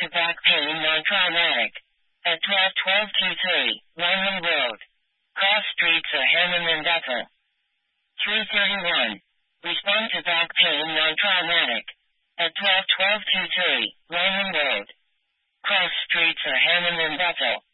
to back pain non-traumatic. At 12-1223, Lyman Road. Cross streets of Hammond and Bethel. 331. Respond to back pain non-traumatic. At 12-1223, Lyman Road. Cross streets of Hammond and Bethel.